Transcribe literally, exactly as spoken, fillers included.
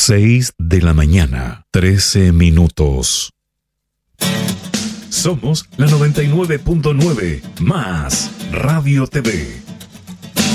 seis de la mañana, trece minutos. Somos la noventa y nueve punto nueve más Radio T V.